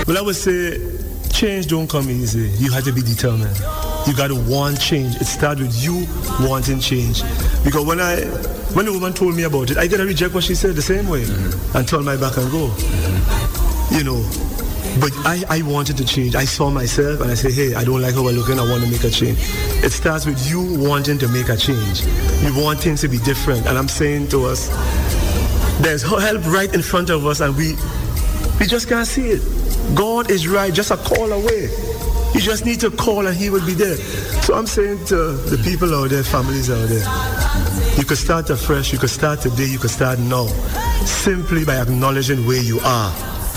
Well, I would say change don't come easy. You have to be determined. You got to want change. It starts with you wanting change. Because when the woman told me about it, I didn't reject what she said the same way and turn my back and go. You know, but I wanted to change. I saw myself and I said, hey, I don't like how I'm looking. I want to make a change. It starts with you wanting to make a change. You want things to be different. And I'm saying to us, there's help right in front of us and we just can't see it. God is right, just a call away. You just need to call and he will be there. So I'm saying to the people out there, families out there, you could start afresh, you could start today, you could start now. Simply by acknowledging where you are.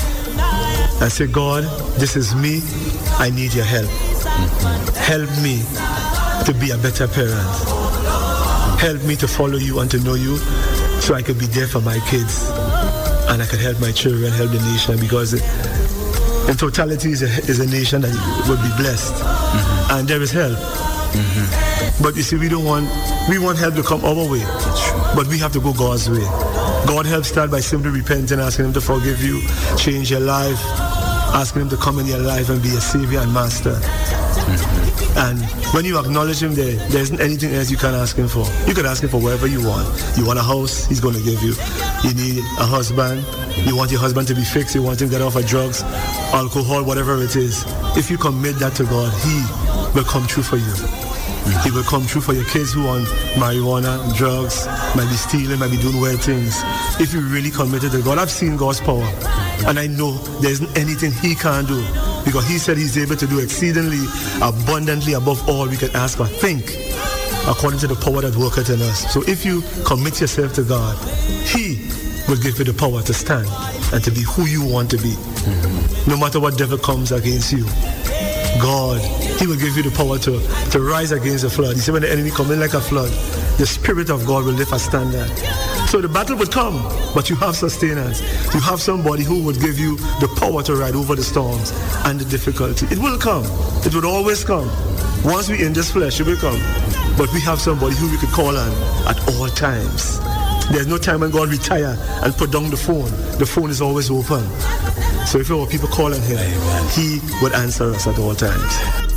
And say, God, this is me, I need your help. Help me to be a better parent. Help me to follow you and to know you so I could be there for my kids. And I could help my children, help the nation, because in totality is a nation that would be blessed. And there is help. But you see, we want help to come our way. But we have to go God's way. God helps start by simply repenting, asking him to forgive you, change your life, asking him to come in your life and be a savior and master. And when you acknowledge him, there isn't anything else you can ask him for. You can ask him for whatever you want. You want a house, he's going to give you. You need a husband, you want your husband to be fixed, you want him to get off of drugs, alcohol, whatever it is. If you commit that to God, he will come true for you. He will come true for your kids who want marijuana, drugs, might be stealing, might be doing weird things. If you really committed to God, I've seen God's power. And I know there isn't anything he can't do. Because he said he's able to do exceedingly, abundantly above all we can ask or think, according to the power that worketh in us. So if you commit yourself to God, he will give you the power to stand and to be who you want to be. No matter what devil comes against you, God, he will give you the power to rise against the flood. He said when the enemy comes in like a flood, the Spirit of God will lift a standard. So the battle would come, but you have sustenance. You have somebody who would give you the power to ride over the storms and the difficulty. It will come. It would always come. Once we're in this flesh, it will come. But we have somebody who we could call on at all times. There's no time when God retire and put down the phone. The phone is always open. So if our people call on him, he would answer us at all times.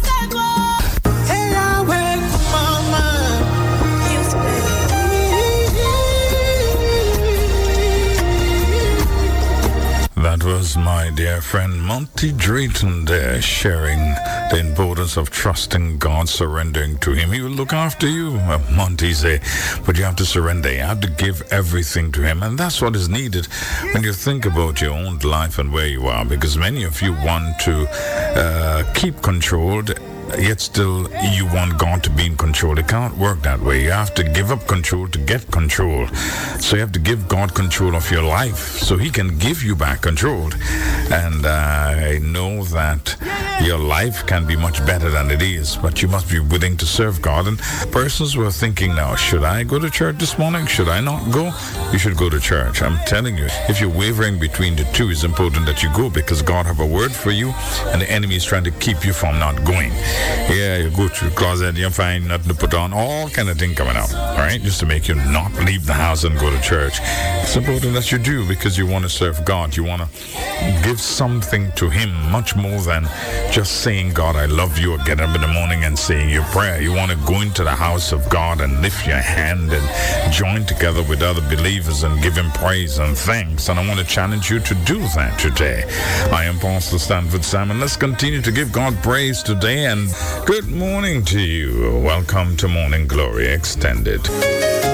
That was my dear friend Monty Drayton there, sharing the importance of trusting God, surrendering to him. He will look after you, Monty say, but you have to surrender. You have to give everything to him, and that's what is needed when you think about your own life and where you are, because many of you want to keep controlled, yet still you want God to be in control. It can't work that way. You have to give up control to get control. So you have to give God control of your life so he can give you back control. And I know that your life can be much better than it is, but you must be willing to serve God. And persons were thinking now, should I go to church this morning? Should I not go? You should go to church. I'm telling you, if you're wavering between the two, it's important that you go, because God have a word for you and the enemy is trying to keep you from not going. Yeah, you go to the closet, you find nothing to put on, all kind of thing coming out, all right, just to make you not leave the house and go to church. It's important that you do, because you want to serve God. You want to give something to him, much more than just saying, God, I love you, or get up in the morning and saying your prayer. You want to go into the house of God and lift your hand and join together with other believers and give him praise and thanks. And I want to challenge you to do that today. I am Pastor Stanford Simon. Let's continue to give God praise today, and good morning to you. Welcome to Morning Glory Extended.